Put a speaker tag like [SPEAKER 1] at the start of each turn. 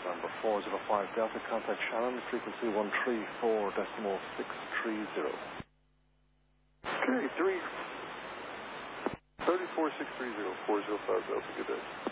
[SPEAKER 1] November 405 Delta, contact Shannon, frequency 134.630.
[SPEAKER 2] Okay, 34630, 405 Delta, good day.